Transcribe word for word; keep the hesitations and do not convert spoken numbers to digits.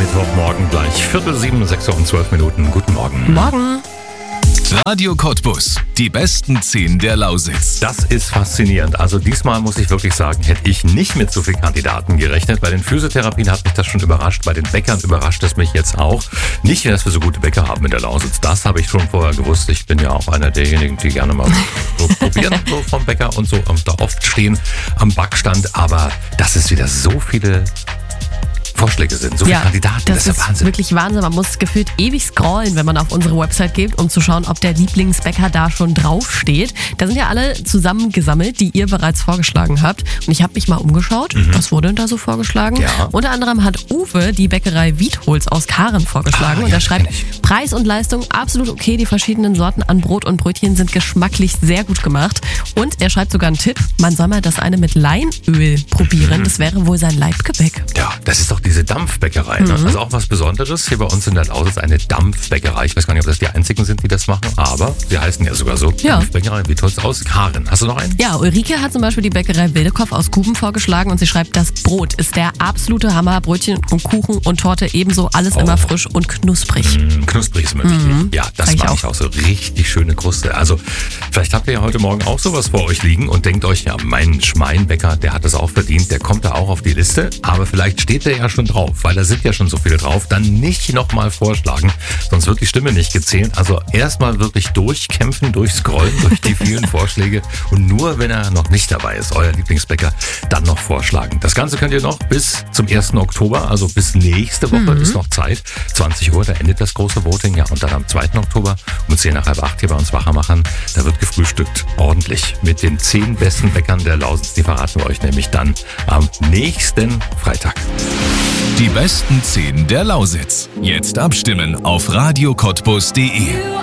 Mittwochmorgen gleich. Viertel sieben, sechs Uhr und zwölf Minuten. Guten Morgen. Morgen. Radio Cottbus. Die besten zehn der Lausitz. Das ist faszinierend. Also diesmal muss ich wirklich sagen, hätte ich nicht mit so vielen Kandidaten gerechnet. Bei den Physiotherapien hat mich das schon überrascht. Bei den Bäckern überrascht es mich jetzt auch. Nicht, dass wir so gute Bäcker haben in der Lausitz. Das habe ich schon vorher gewusst. Ich bin ja auch einer derjenigen, die gerne mal so probieren, so vom Bäcker und so und da oft stehen am Backstand. Aber dass es wieder so viele Vorschläge sind, so viele Ja, Kandidaten, das, das ist ja Wahnsinn. wirklich Wahnsinn. Man muss gefühlt ewig scrollen, wenn man auf unsere Website geht, um zu schauen, ob der Lieblingsbäcker da schon draufsteht. Da sind ja alle zusammengesammelt, die ihr bereits vorgeschlagen habt. Und ich habe mich mal umgeschaut. Mhm. Was wurde denn da so vorgeschlagen? Ja. Unter anderem hat Uwe die Bäckerei Wiedholz aus Karen vorgeschlagen. Ah, und ja, er schreibt, kenn ich. Preis und Leistung absolut okay. Die verschiedenen Sorten an Brot und Brötchen sind geschmacklich sehr gut gemacht. Und er schreibt sogar einen Tipp, man soll mal das eine mit Leinöl probieren. Mhm. Das wäre wohl sein Leibgebäck. Ja, das ist doch diese Dampfbäckerei. Ne? Mhm. Also auch was Besonderes. Hier bei uns in der Lausitz eine Dampfbäckerei. Ich weiß gar nicht, ob das die einzigen sind, die das machen, aber sie heißen ja sogar so. Ja. Dampfbäckerei Wiedholz aus Karen. Hast du noch einen? Ja, Ulrike hat zum Beispiel die Bäckerei Wildekopf aus Guben vorgeschlagen und sie schreibt, das Brot ist der absolute Hammer. Brötchen und Kuchen und Torte ebenso, alles Oh. immer frisch und knusprig. Mm, knusprig ist mir wichtig. Mhm. Ja, das Sag ich mag auch. ich auch so. Richtig schöne Kruste. Also vielleicht habt ihr ja heute Morgen auch sowas vor euch liegen und denkt euch, ja, mein Schmeinbäcker, der hat es auch verdient, der kommt da auch auf die Liste. Aber vielleicht steht der ja schon drauf, weil da sind ja schon so viele drauf. Dann nicht nochmal vorschlagen, sonst wird die Stimme nicht gezählt. Also erstmal wirklich durchkämpfen, durchscrollen durch die vielen Vorschläge und nur wenn er noch nicht dabei ist, euer Lieblingsbäcker, dann noch vorschlagen. Das Ganze könnt ihr noch bis zum ersten Oktober, also bis nächste Woche Mhm. ist noch Zeit. zwanzig Uhr, da endet das große Voting, ja, und dann am zweiten Oktober um zehn nach halb acht hier bei uns Wachermachern, da wird gefrühstückt, ordentlich, mit den zehn besten Bäckern der Lausitz. Die verraten wir euch nämlich dann am nächsten Freitag. Die besten zehn der Lausitz. Jetzt abstimmen auf radio cottbus punkt de.